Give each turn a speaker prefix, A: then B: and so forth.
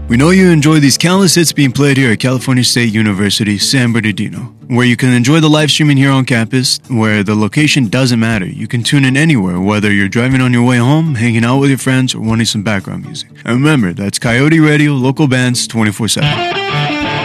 A: We know you enjoy these countless hits being played here at California State University, San Bernardino, where you can enjoy the live streaming here on campus, where the location doesn't matter. You can tune in anywhere, whether you're driving on your way home, hanging out with your friends, or wanting some background music. And remember, that's Coyote Radio, local bands, 24/7.